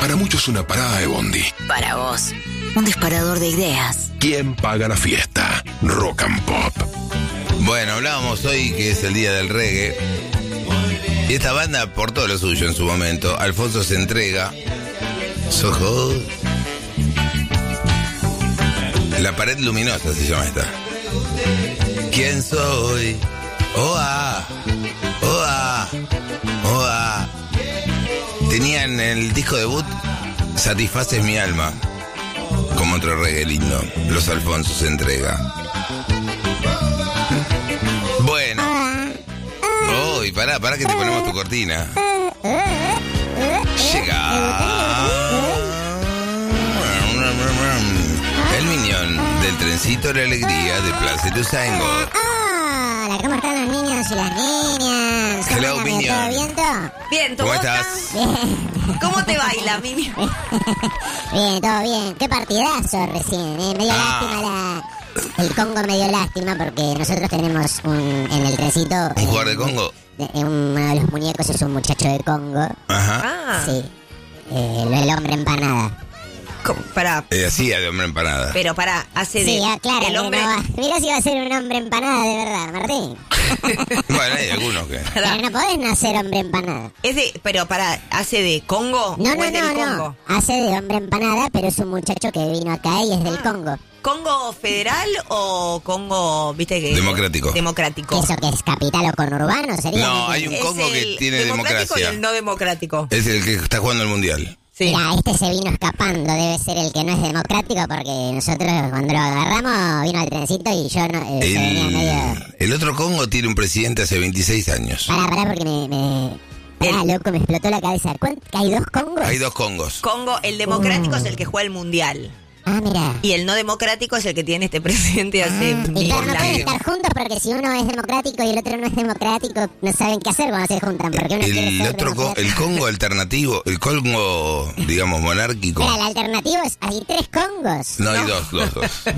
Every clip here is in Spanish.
Para muchos una parada de bondi. Para vos, un disparador de ideas. ¿Quién paga la fiesta? Rock and Pop. Bueno, hablábamos hoy que es el día del reggae. Y esta banda aportó lo suyo en su momento. Alfonso se entrega. Soho. La pared luminosa se llama esta. ¿Quién soy? Oa, oa, oa. Tenían el disco debut Satisfaces mi alma. Como otro reggae lindo. Los Alfonso se entrega. Bueno. Oh, y pará que te ponemos tu cortina. Llega el Minion del trencito de la alegría de Plaza Ituzaingó. Hola, ¿cómo están los niños y las niñas? Hello, ¿Todo Minion. viento? Bien, ¿Cómo ¿vos estás? Bien. ¿Cómo te baila, Mimi? Bien, todo bien. Qué partidazo recién, ¿eh? Me dio lástima el Congo, me dio lástima porque nosotros tenemos en el trencito... ¿Un jugador de Congo? Uno de los muñecos es un muchacho de Congo. Ajá. Ah, Sí. El hombre empanada. Pará, Hacía de hombre empanada. pero pará, hace de... Sí, claro. el hombre... Mira si va a ser un hombre empanada de verdad, Martín. Bueno, hay algunos que... Pero no podés nacer hombre empanada. Es de... Pero pará, ¿hace de Congo? No, ¿O no, es del no, Congo? no. Hace de hombre empanada, pero es un muchacho que vino acá y es del Congo. ¿Congo federal o Congo, viste que... Democrático. Democrático. ¿Eso que es capital o conurbano sería? No, hay un Es Congo el que tiene democrático democracia. y el no democrático. Es el que está jugando el mundial. Sí. Mira, este se vino escapando, debe ser el que no es democrático porque nosotros cuando lo agarramos vino al trencito y yo no, se venía medio... El otro Congo tiene un presidente hace 26 años. Pará, porque Pará, loco, me explotó la cabeza. ¿Que hay dos Congos? Hay dos Congos. Congo, el democrático es el que juega el mundial. Ah, mira. Y el no democrático es el que tiene este presidente hace Y mil claro, no pueden años. estar juntos porque si uno es democrático y el otro no es democrático, no saben qué hacer cuando se juntan. Porque uno quiere El ser otro democrático. el Congo alternativo, el Congo, digamos, monárquico. Mira, la alternativa es, hay tres Congos. No, hay dos. No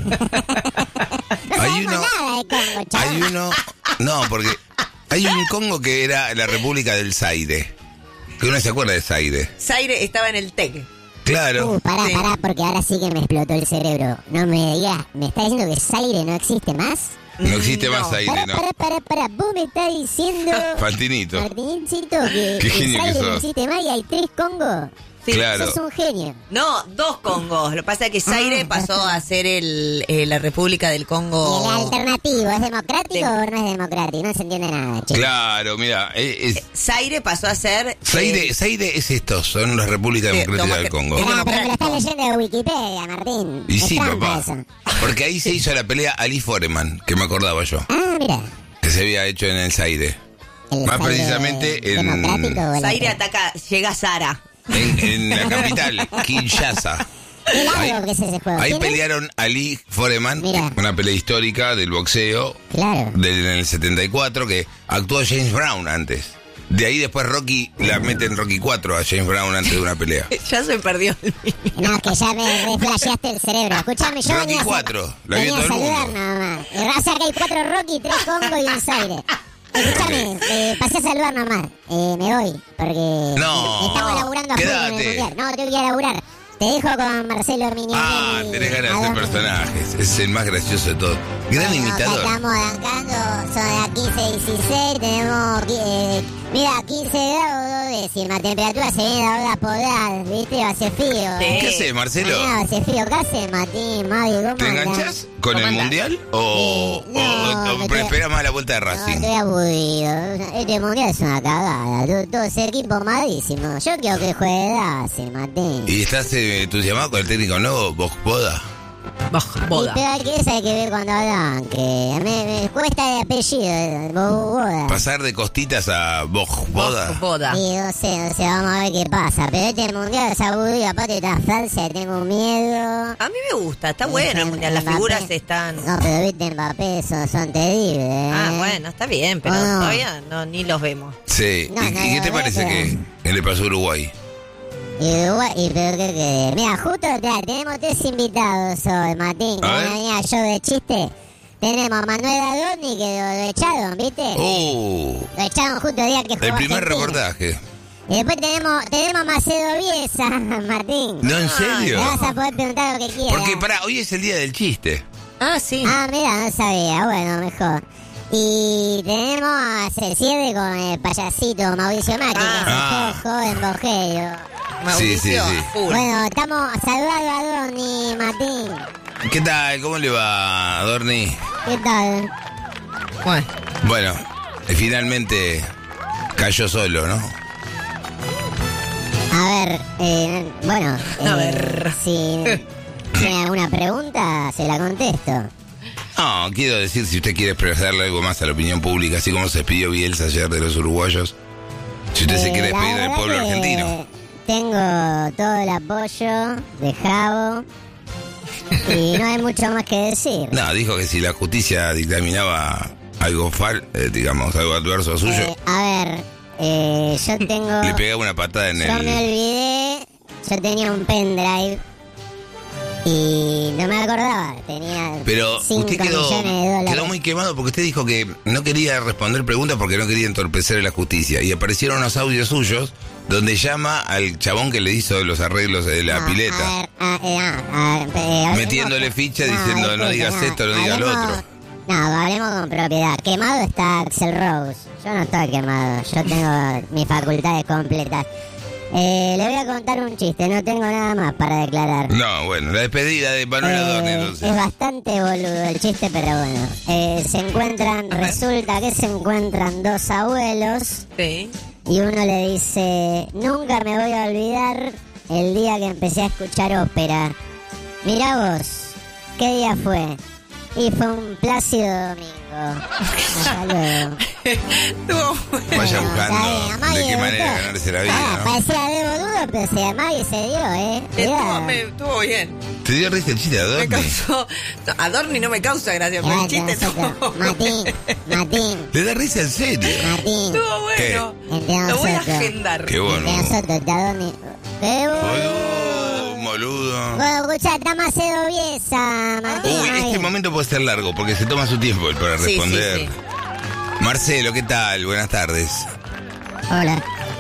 Hay sabemos uno, nada de Congo, chaval. hay uno, no, porque hay un Congo que era la República del Zaire. Que uno se acuerda de Zaire. Zaire estaba en el TEC. Claro. Pará, Sí. porque ahora sí que me explotó el cerebro. No me digas, ¿me está diciendo que Zaire no existe más? No existe No. más Zaire, ¿no? Pará, vos me estás diciendo, Fantinito. Martincito, que Qué genio que Zaire no sos. existe más y hay tres Congos. Sí. Claro. Sos un genio. No, dos Congos. Lo que pasa es que Zaire pasó a ser la República del ¿Y el Congo. alternativo es democrático o no es democrático? No se entiende nada, che. Claro, mira, Zaire pasó a ser... Zaire es esto, son las Repúblicas Sí, Democráticas del Congo. Pará, pero me lo estás leyendo de Wikipedia, Martín. Y Es sí, trampa papá. eso. Porque ahí se hizo la pelea Ali Foreman, que me acordaba yo, Ah, mira. que se había hecho en el Zaire. El Más Zaire precisamente en- democrático o el Zaire otro. ataca, llega Sara. En la capital, Kinshasa. Qué Ahí, largo que es ese juego. ahí ¿Quién es? pelearon Ali Foreman, Mira. una pelea histórica del boxeo Claro. en el 74, que actuó James Brown antes. De ahí después Rocky la mete en Rocky 4 a James Brown antes de una pelea. Ya se perdió el No, que ya me reflasheaste el cerebro. Escuchame, yo Rocky venía a 4, la vio venía a todo el saludar mundo. nomás. O sea que hay 4 Rocky, 3 Congo y un Zaire. Escuchame, pasé a saludar nomás. Me voy, porque No, estamos laburando a full con el quédate. mundial. No, tengo que ir a laburar. Te dejo con Marcelo Herminio. Ah, tenés ganas de hacer personajes. Es el más gracioso de todos. Gran imitador. Estamos arrancando, son las 15:16, tenemos, mira, 15 grados, 2 décimas, temperatura se viene a horas polares, ¿viste? Hace frío. Sí. ¿Qué haces, Marcelo? No, hace frío, ¿qué hace, Matín, Mavi? ¿Cómo ¿Te andás? enganchás con el ¿Cómo andás? mundial? ¿O, No, o me estoy- esperás más la vuelta de No, Racing? estoy aburrido. Este mundial es una cagada. Todos equipos malísimos. Yo quiero que juegue Racing, Matín. ¿Y estás entusiasmado con el técnico nuevo, Boda? Boda. Pero hay que ver cuando hablan, que me cuesta el apellido, Boda. Pasar de costitas a Boda. Boda. Sí, no sé, vamos a ver qué pasa. Pero este mundial es aburrido, aparte está Francia, tengo miedo. A mí me gusta, está bueno el mundial. Las Mbappé. figuras están... No, pero viste, Mbappé son terribles. Ah, bueno, está bien, pero No. todavía no, ni los vemos. Sí. No, ¿Y no, qué te no, parece no. que le pasó a Uruguay? Y peor que... Mira, justo tenemos 3 invitados hoy, Martín. Que A ver. venía yo de chiste. Tenemos a Manuel Adorni, que lo echaron, ¿viste? Lo echaron justo el día que jugó el primer Argentina. reportaje. Y después tenemos Macedo Bielsa, Martín. No, ¿en serio? Le vas a poder preguntar lo que quieras. Porque hoy es el día del chiste. Ah, sí. Ah, mira, no sabía. Bueno, mejor. Y tenemos a hacer cierre con el payasito Mauricio Macri, que es el joven bojero. Sí. Full. Bueno, estamos saludando a Dorni, Martín. ¿Qué tal? ¿Cómo le va, Dorni? ¿Qué tal? Bueno, finalmente cayó solo, ¿no? A ver, bueno. A ver. Si tiene alguna pregunta, se la contesto. No, quiero decir, si usted quiere expresarle algo más a la opinión pública, así como se despidió Bielsa ayer de los uruguayos, si usted se quiere La despedir del verdad pueblo que argentino. Tengo todo el apoyo de Javo y no hay mucho más que decir. No, dijo que si la justicia dictaminaba algo algo adverso a suyo, A ver, yo tengo... le pegaba una patada en Yo me el... olvidé, yo tenía un pendrive y no me acordaba, tenía Pero 5 usted millones de dólares. quedó muy quemado porque usted dijo que no quería responder preguntas porque no quería entorpecer a la justicia. Y aparecieron unos audios suyos donde llama al chabón que le hizo los arreglos de la pileta. A ver, Metiéndole ficha diciendo, no digas esto, no digas lo otro. No, hablemos con propiedad. Quemado está Axel Rose. Yo no estoy quemado, yo tengo mis facultades completas. Le voy a contar un chiste, no tengo nada más para declarar. No, bueno, la despedida de Manuel Adorni, entonces. Es bastante boludo el chiste, pero bueno. Resulta que se encuentran dos abuelos Sí. y uno le dice, nunca me voy a olvidar el día que empecé a escuchar ópera. Mirá vos, ¿qué día fue? Y fue un plácido domingo. Hasta luego. Vaya Bueno, buscando está bien, de qué Amaya, manera doctor. ganarse la vida, ¿no? Parecía de boludo, pero si Amaya se dio, Cuidado. Estuvo bien. ¿Te dio risa el chiste de Me Adorni? causó. No, a Dorni no me causa gracia, pero el chiste estuvo. Matín, ¿Le da risa en serio? Matín. Estuvo bueno. Entre Lo voy a nosotros. agendar. Qué bueno. Entre nosotros, Tadoni. ¡Qué Boludo, boludo. Bueno, escuchá, está Macedo Bielsa, Martín. Uy, este momento puede ser largo porque se toma su tiempo para Sí, responder. sí. Marcelo, ¿qué tal? Buenas tardes. Hola.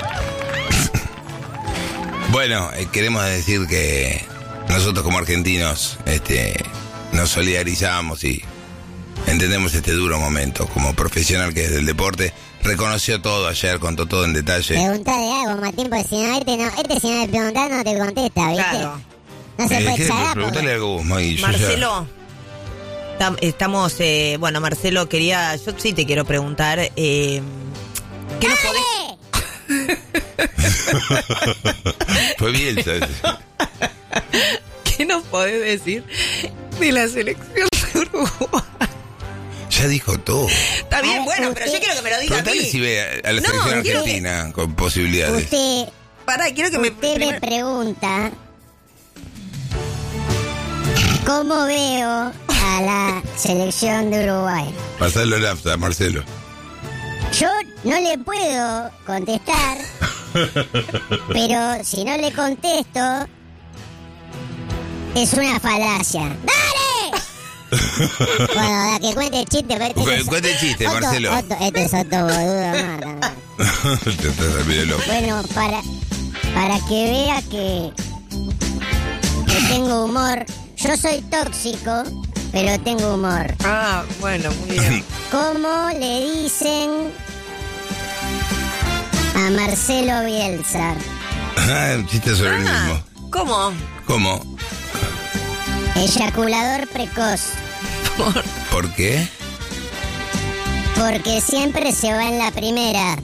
Bueno, queremos decir que nosotros como argentinos nos solidarizamos y entendemos este duro momento. Como profesional que es del deporte, reconoció todo ayer, contó todo en detalle. Preguntale algo, Martín, porque si no, si no le preguntás no te contesta, ¿viste? Claro. No se puede ¿Qué? charlar Preguntale porque... algo vos, Maggie. Yo ya- Marcelo, estamos, bueno, Marcelo, yo sí te quiero preguntar, ¿qué nos podés, Fue Bielsa. ¿qué nos podés decir de la selección de Uruguay? Ya dijo todo. Está bien, Ay, bueno, pero yo quiero que me lo diga a Preguntale si mí. ve a la No, selección quiero argentina con posibilidades. Pará, quiero que me... Usted me pregunta cómo veo a la selección de Uruguay. Pasalo el afta, Marcelo. Yo no le puedo contestar, pero si no le contesto, es una falacia. ¡Dale! Bueno, la que cuente el chiste, pero Cuente el chiste, Otto, Marcelo. este es otro boludo, no. Te estás mirando. Bueno, para que vea que tengo humor. Yo soy tóxico, pero tengo humor. Ah, bueno, muy bien. ¿Cómo le dicen a Marcelo Bielsa? Un chiste sobre el mismo. ¿Cómo? ¿Cómo? Eyaculador precoz. ¿Por qué? Porque siempre se va en la primera.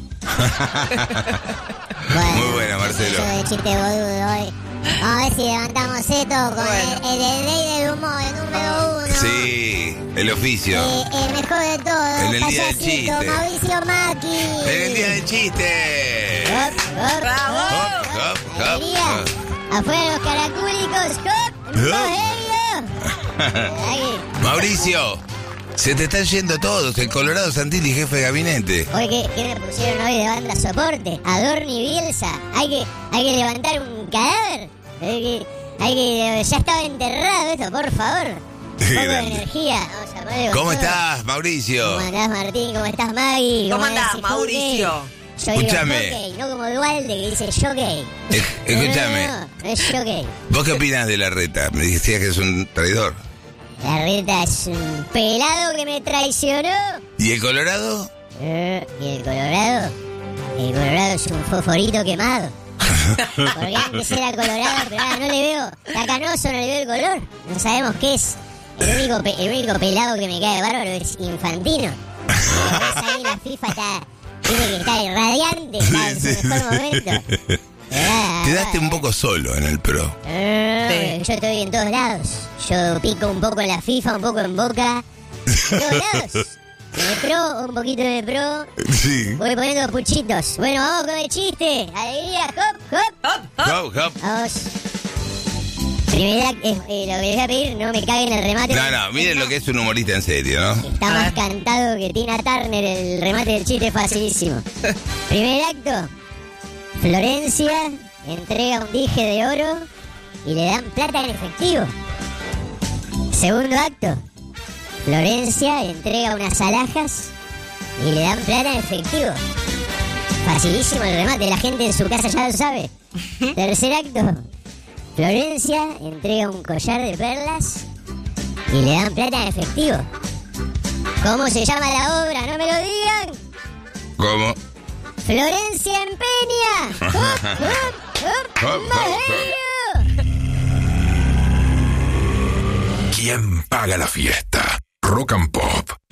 Bueno, Muy buena, Marcelo. eso de chiste boludo hoy. Vamos a ver si levantamos esto con el rey del humor, el número 1. Sí, el oficio. El mejor de todos. En el día del payasito, chiste. Mauricio Macri. ¡En el día del chiste! ¡Bravo! Hop, hop, hop, Alegría. hop. Afuera los caracúlicos. ¡Hop! ¡Rogelio! Ahí. Mauricio, se te están yendo todos. El Colorado Santilli, jefe de gabinete. Oye, ¿qué me pusieron hoy de banda soporte? Adorni Bielsa. Hay que levantar un cadáver. Ya estaba enterrado esto, por favor. Un poco de Grande. energía. Vamos a ponerle con ¿Cómo todo. estás, Mauricio? ¿Cómo andás, Martín? ¿Cómo estás, Maggie? ¿Cómo andás, Chicuque? Mauricio? Yo digo Escúchame. jockey, no como Dualde que dice jockey. Escúchame. No es jockey. ¿Vos qué opinas de Larreta? Me decías que es un traidor. Larreta es un pelado que me traicionó. ¿Y el Colorado? Y el Colorado es un fosforito quemado. Porque antes era colorado, pero ahora no le veo. Está canoso, no le veo el color. No sabemos qué es. El único pelado que me cae bárbaro es Infantino. Lo ves ahí en la FIFA, tiene que estar radiante, está en su mejor momento. Quedaste un poco solo en el pro. Yo estoy en todos lados. Yo pico un poco en la FIFA, un poco en Boca. En todos lados. De pro, un poquito de pro. Sí. Voy poniendo puchitos. Bueno, vamos con el chiste. Alegría, hop, hop. Hop, hop. Vamos. Primera, lo que les voy a pedir, no me caguen el remate. No, miren lo que es un humorista en serio, ¿no? Está más cantado que Tina Turner, el remate del chiste es facilísimo. Primer acto. Florencia entrega un dije de oro y le dan plata en efectivo. Segundo acto. Florencia entrega unas alhajas y le dan plata en efectivo. Facilísimo el remate, la gente en su casa ya lo sabe. Tercer acto. Florencia entrega un collar de perlas y le dan plata en efectivo. ¿Cómo se llama la obra? ¡No me lo digan! ¿Cómo? ¡Florencia empeña! ¡Hop, hop, hop! Hop, hop, ¡Madero! ¿Quién paga la fiesta? Rock and Pop.